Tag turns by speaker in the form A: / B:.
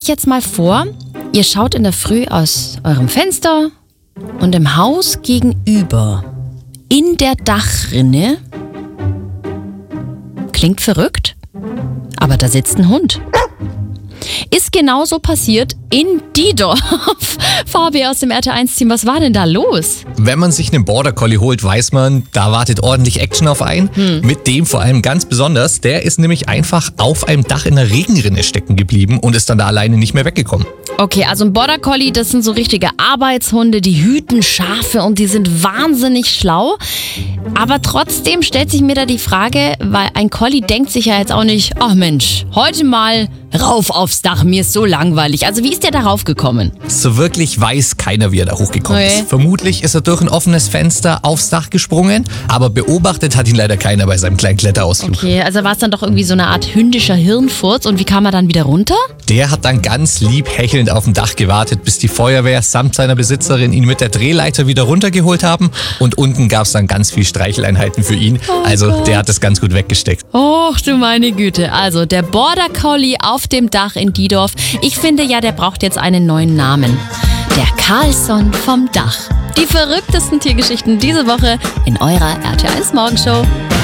A: jetzt mal vor, ihr schaut in der Früh aus eurem Fenster und im Haus gegenüber, in der Dachrinne, klingt verrückt, aber da sitzt ein Hund. Ist genauso passiert in Diedorf. Fabi aus dem RT1-Team, was war denn da los?
B: Wenn man sich einen Border Collie holt, weiß man, da wartet ordentlich Action auf einen. Mit dem vor allem ganz besonders. Der ist nämlich einfach auf einem Dach in der Regenrinne stecken geblieben und ist dann da alleine nicht mehr weggekommen.
A: Okay, also ein Border Collie, das sind so richtige Arbeitshunde, die hüten Schafe und die sind wahnsinnig schlau. Aber trotzdem stellt sich mir da die Frage, weil ein Collie denkt sich ja jetzt auch nicht, ach Mensch, heute mal rauf aufs Dach, mir ist so langweilig. Also wie ist der darauf gekommen?
B: So wirklich weiß keiner, wie er da hochgekommen
A: Okay.
B: ist. Vermutlich ist er durch ein offenes Fenster aufs Dach gesprungen, aber beobachtet hat ihn leider keiner bei seinem kleinen Kletterausflug.
A: Okay, also war es dann doch irgendwie so eine Art hündischer Hirnfurz und wie kam er dann wieder runter?
B: Der hat dann ganz lieb hechelnd auf dem Dach gewartet, bis die Feuerwehr samt seiner Besitzerin ihn mit der Drehleiter wieder runtergeholt haben. Und unten gab es dann ganz viel Streicheleinheiten für ihn. Also der hat das ganz gut weggesteckt.
A: Och du meine Güte, also der Border Collie auf dem Dach in Diedorf. Ich finde ja, der braucht jetzt einen neuen Namen. Der Carlson vom Dach. Die verrücktesten Tiergeschichten diese Woche in eurer RT1 Morgenshow.